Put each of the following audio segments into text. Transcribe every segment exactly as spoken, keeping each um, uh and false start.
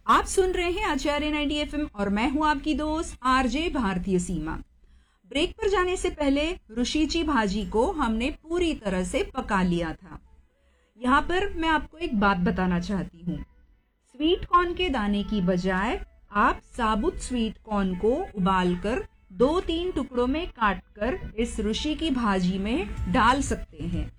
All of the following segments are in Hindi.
आप सुन रहे हैं आचार्य नाइंटी एफएम और मैं हूं आपकी दोस्त आरजे भारतीय सीमा। ब्रेक पर जाने से पहले रुशिची भाजी को हमने पूरी तरह से पका लिया था। यहाँ पर मैं आपको एक बात बताना चाहती हूँ। स्वीट कॉर्न के दाने की बजाय आप साबुत स्वीट कॉर्न को उबालकर दो तीन टुकड़ों में काटकर इस रुशि की भाजी में डाल सकते हैं।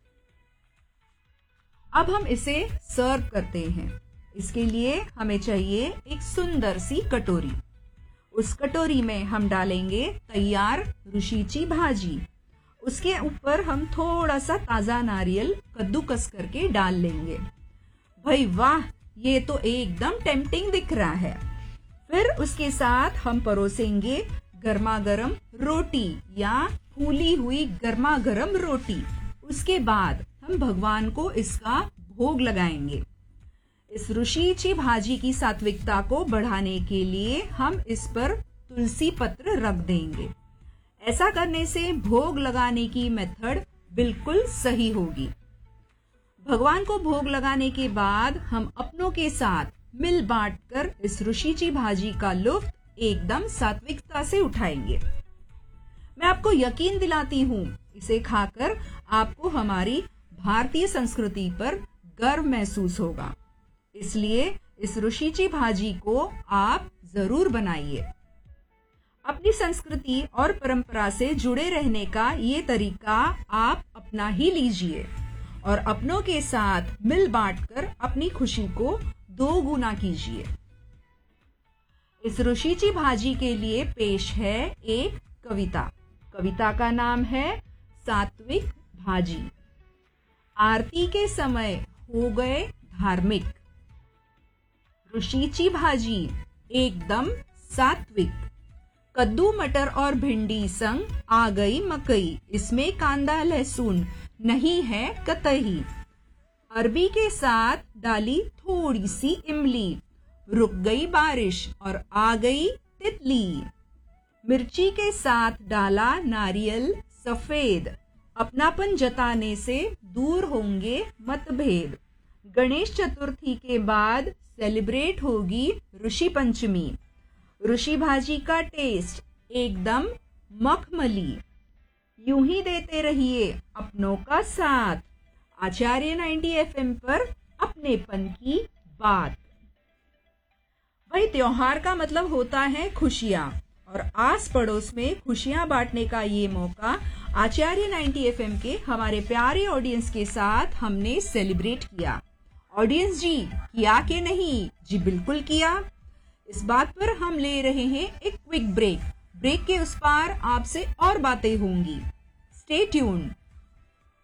अब हम इसे सर्व करते हैं। इसके लिए हमें चाहिए एक सुंदर सी कटोरी। उस कटोरी में हम डालेंगे तैयार रुशिची भाजी। उसके ऊपर हम थोड़ा सा ताजा नारियल कद्दूकस करके डाल लेंगे। भाई वाह, ये तो एकदम टेम्पटिंग दिख रहा है। फिर उसके साथ हम परोसेंगे गर्मा गर्म रोटी या फूली हुई गर्मा गर्म रोटी। उसके बाद हम भगवान को इसका भोग लगाएंगे। इस रुशिची भाजी की सात्विकता को बढ़ाने के लिए हम इस पर तुलसी पत्र रख देंगे। ऐसा करने से भोग लगाने की मेथड बिल्कुल सही होगी। भगवान को भोग लगाने के बाद हम अपनों के साथ मिल बांट कर इस रुशिची भाजी का लुत्फ एकदम सात्विकता से उठाएंगे। मैं आपको यकीन दिलाती हूँ, इसे खाकर आपको हमारी भारतीय संस्कृति पर गर्व महसूस होगा। इसलिए इस रुशिची भाजी को आप जरूर बनाइए। अपनी संस्कृति और परंपरा से जुड़े रहने का ये तरीका आप अपना ही लीजिए और अपनों के साथ मिल बांटकर अपनी खुशी को दो गुना कीजिए। इस रुशिची भाजी के लिए पेश है एक कविता। कविता का नाम है सात्विक भाजी। आरती के समय हो गए धार्मिक, रुशिची भाजी एकदम सात्विक। कद्दू मटर और भिंडी संग आ गई मकई, इसमें कांदा लहसुन नहीं है कतई। अरबी के साथ डाली थोड़ी सी इमली, रुक गई बारिश और आ गई तितली। मिर्ची के साथ डाला नारियल सफेद, अपनापन जताने से दूर होंगे मतभेद। गणेश चतुर्थी के बाद सेलिब्रेट होगी ऋषि पंचमी। ऋषि भाजी का टेस्ट एकदम मखमली। यूं ही देते रहिए अपनों का साथ। आचार्य नाइंटी एफएम पर अपनेपन की बात। भाई, त्योहार का मतलब होता है खुशियां, और आस पड़ोस में खुशियां बांटने का ये मौका आचार्य नाइंटी एफएम के हमारे प्यारे ऑडियंस के साथ हमने सेलिब्रेट किया। ऑडियंस जी, किया कि नहीं? जी बिल्कुल किया। इस बात पर हम ले रहे हैं एक क्विक ब्रेक। ब्रेक के उस पार आपसे और बातें होंगी। Stay tuned.